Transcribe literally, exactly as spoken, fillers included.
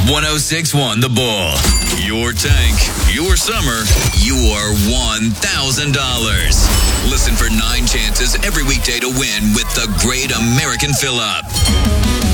one oh six point one The Bull. Your tank, your summer, your one thousand dollars. Listen for nine chances every weekday to win with the Great American Fill-Up.